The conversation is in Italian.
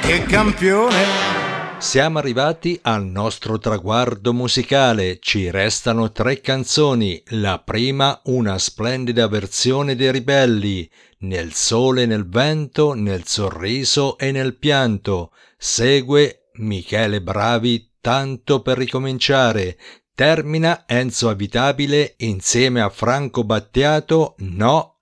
che campione. Siamo arrivati al nostro traguardo musicale, ci restano 3 canzoni, la prima una splendida versione dei Ribelli, Nel sole, nel vento, nel sorriso e nel pianto, segue Michele Bravi, Tanto per ricominciare, termina Enzo Abitabile insieme a Franco Battiato, No